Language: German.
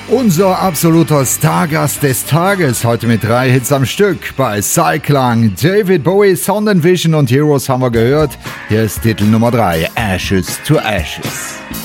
Unser absoluter Stargast des Tages, heute mit 3 Hits am Stück. Bei Cyclang, David Bowie, Sound and Vision und Heroes haben wir gehört. Hier ist Titel Nummer 3, Ashes to Ashes.